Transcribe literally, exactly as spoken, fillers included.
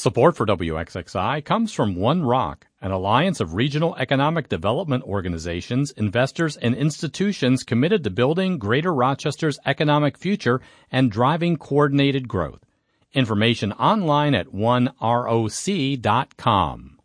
Support for W X X I comes from One Rock, an alliance of regional economic development organizations, investors, and institutions committed to building Greater Rochester's economic future and driving coordinated growth. Information online at one roc dot com.